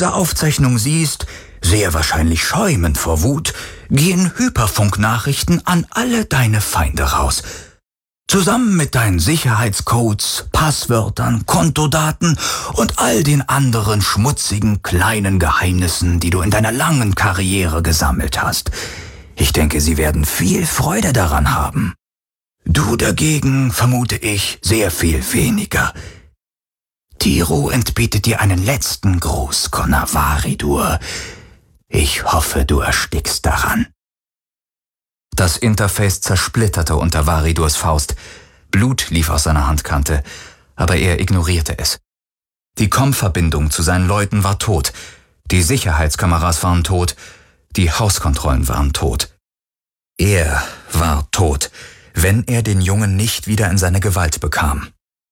dieser Aufzeichnung siehst, sehr wahrscheinlich schäumend vor Wut, gehen Hyperfunknachrichten an alle deine Feinde raus. Zusammen mit deinen Sicherheitscodes, Passwörtern, Kontodaten und all den anderen schmutzigen kleinen Geheimnissen, die du in deiner langen Karriere gesammelt hast. Ich denke, sie werden viel Freude daran haben. Du dagegen, vermute ich, sehr viel weniger. Tiro entbietet dir einen letzten Gruß, Konavaridur. Ich hoffe, du erstickst daran. Das Interface zersplitterte unter Varidurs Faust. Blut lief aus seiner Handkante, aber er ignorierte es. Die COM-Verbindung zu seinen Leuten war tot. Die Sicherheitskameras waren tot. Die Hauskontrollen waren tot. Er war tot, wenn er den Jungen nicht wieder in seine Gewalt bekam.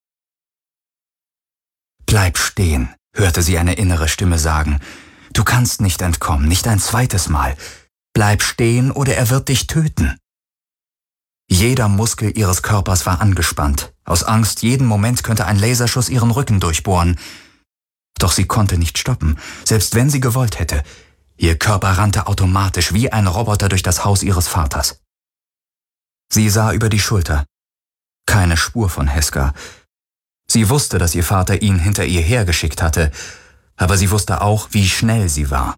»Bleib stehen«, hörte sie eine innere Stimme sagen. »Du kannst nicht entkommen, nicht ein zweites Mal. Bleib stehen, oder er wird dich töten.« Jeder Muskel ihres Körpers war angespannt. Aus Angst, jeden Moment könnte ein Laserschuss ihren Rücken durchbohren. Doch sie konnte nicht stoppen, selbst wenn sie gewollt hätte. Ihr Körper rannte automatisch wie ein Roboter durch das Haus ihres Vaters. Sie sah über die Schulter. Keine Spur von Heska. Sie wusste, dass ihr Vater ihn hinter ihr hergeschickt hatte, aber sie wusste auch, wie schnell sie war.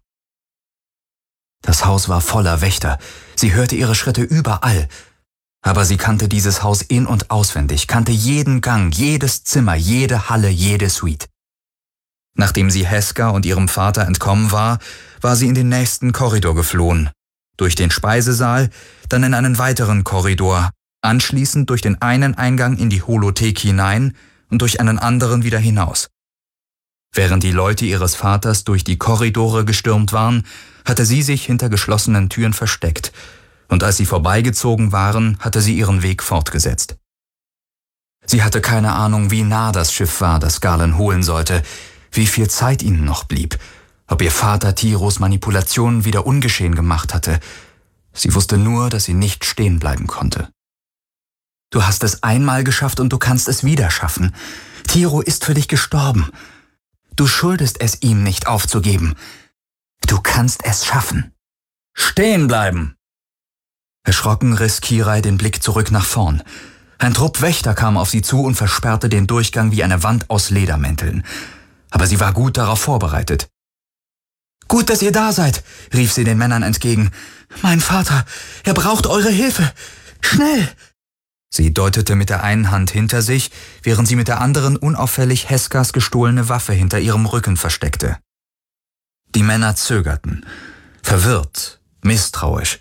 Das Haus war voller Wächter. Sie hörte ihre Schritte überall. Aber sie kannte dieses Haus in- und auswendig, kannte jeden Gang, jedes Zimmer, jede Halle, jede Suite. Nachdem sie Heska und ihrem Vater entkommen war, war sie in den nächsten Korridor geflohen. Durch den Speisesaal, dann in einen weiteren Korridor, anschließend durch den einen Eingang in die Holothek hinein und durch einen anderen wieder hinaus. Während die Leute ihres Vaters durch die Korridore gestürmt waren, hatte sie sich hinter geschlossenen Türen versteckt, und als sie vorbeigezogen waren, hatte sie ihren Weg fortgesetzt. Sie hatte keine Ahnung, wie nah das Schiff war, das Galen holen sollte, wie viel Zeit ihnen noch blieb, ob ihr Vater Tiros Manipulationen wieder ungeschehen gemacht hatte. Sie wusste nur, dass sie nicht stehen bleiben konnte. »Du hast es einmal geschafft und du kannst es wieder schaffen. Tiro ist für dich gestorben. Du schuldest es ihm nicht aufzugeben. Du kannst es schaffen. Stehen bleiben!« Erschrocken riss Kirai den Blick zurück nach vorn. Ein Trupp Wächter kam auf sie zu und versperrte den Durchgang wie eine Wand aus Ledermänteln. Aber sie war gut darauf vorbereitet. »Gut, dass ihr da seid«, rief sie den Männern entgegen. »Mein Vater, er braucht eure Hilfe. Schnell!« Sie deutete mit der einen Hand hinter sich, während sie mit der anderen unauffällig Heskas gestohlene Waffe hinter ihrem Rücken versteckte. Die Männer zögerten, verwirrt, misstrauisch.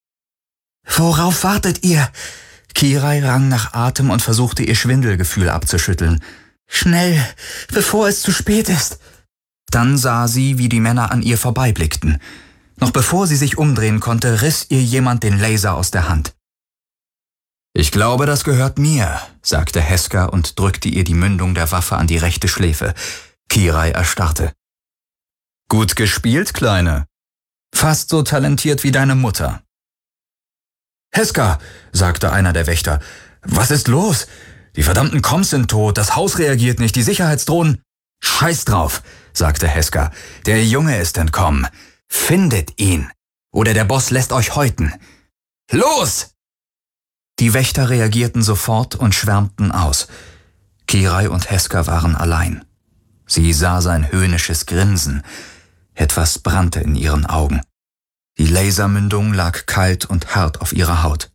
»Worauf wartet ihr?« Kirai rang nach Atem und versuchte, ihr Schwindelgefühl abzuschütteln. »Schnell, bevor es zu spät ist!« Dann sah sie, wie die Männer an ihr vorbeiblickten. Noch bevor sie sich umdrehen konnte, riss ihr jemand den Laser aus der Hand. »Ich glaube, das gehört mir«, sagte Heska und drückte ihr die Mündung der Waffe an die rechte Schläfe. Kirai erstarrte. »Gut gespielt, Kleine. Fast so talentiert wie deine Mutter.« »Heska«, sagte einer der Wächter, »was ist los? Die verdammten Coms sind tot, das Haus reagiert nicht, die Sicherheitsdrohnen...« »Scheiß drauf«, sagte Heska, »der Junge ist entkommen. Findet ihn, oder der Boss lässt euch häuten. Los!« Die Wächter reagierten sofort und schwärmten aus. Kirai und Heska waren allein. Sie sah sein höhnisches Grinsen. Etwas brannte in ihren Augen. Die Lasermündung lag kalt und hart auf ihrer Haut.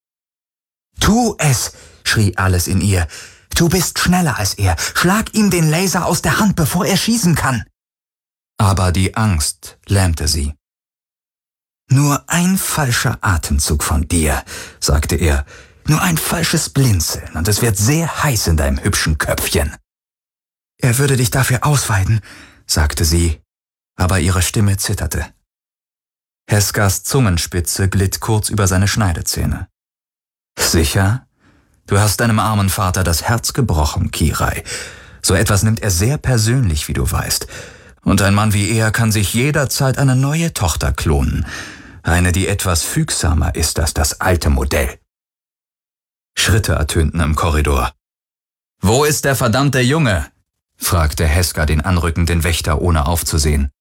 »Tu es«, schrie alles in ihr. »Du bist schneller als er. Schlag ihm den Laser aus der Hand, bevor er schießen kann.« Aber die Angst lähmte sie. »Nur ein falscher Atemzug von dir«, sagte er. »Nur ein falsches Blinzeln, und es wird sehr heiß in deinem hübschen Köpfchen.« »Er würde dich dafür ausweiden«, sagte sie, aber ihre Stimme zitterte. Heskas Zungenspitze glitt kurz über seine Schneidezähne. »Sicher? Du hast deinem armen Vater das Herz gebrochen, Kirai. So etwas nimmt er sehr persönlich, wie du weißt. Und ein Mann wie er kann sich jederzeit eine neue Tochter klonen. Eine, die etwas fügsamer ist als das alte Modell.« Schritte ertönten im Korridor. »Wo ist der verdammte Junge?« fragte Heska den anrückenden Wächter, ohne aufzusehen.